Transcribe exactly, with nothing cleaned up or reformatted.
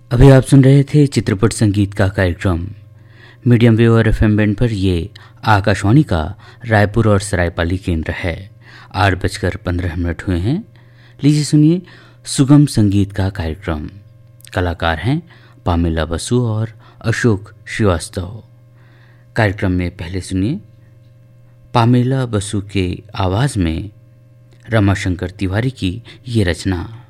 अभी आप सुन रहे थे चित्रपट संगीत का कार्यक्रम मीडियम वेव और एफ एम बैंड पर। ये आकाशवाणी का रायपुर और सरायपाली केंद्र है। आठ बजकर पंद्रह मिनट हुए हैं। लीजिए सुनिए सुगम संगीत का कार्यक्रम। कलाकार हैं पामेला बसु और अशोक श्रीवास्तव। कार्यक्रम में पहले सुनिए पामेला बसु के आवाज़ में रमाशंकर तिवारी की ये रचना।